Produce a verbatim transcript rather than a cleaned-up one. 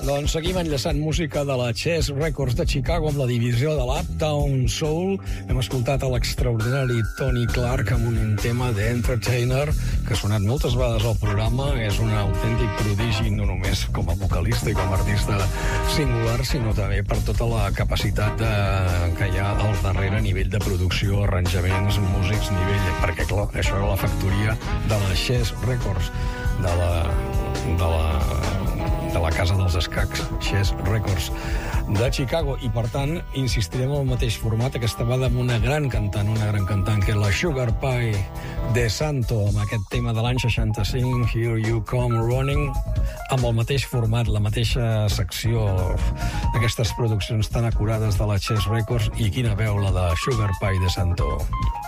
Doncs seguim enllaçant música de la Chess Records de Chicago amb la divisió de l'Uptown Soul. Hem escoltat a l'extraordinari Tony Clark amb un tema d'Entertainer que ha sonat moltes vegades al programa. És un autèntic prodigi, no només com a vocalista i com a artista singular, sinó també per tota la capacitat de, que hi ha al darrere a nivell de producció, arranjaments, músics, nivell... Perquè, clar, això era la factoria de la Chess Records, de la... de la de la casa dels escacs, Chess Records de Chicago, i per tant insistirem en el mateix format. Aquesta vegada amb una gran cantant, una gran cantant que és la Sugar Pie DeSanto, amb aquest tema de l'any seixanta-cinc, Here You Come Running, amb el mateix format, la mateixa secció, aquestes produccions tan acurades de la Chess Records. I quina veu, la de Sugar Pie DeSanto.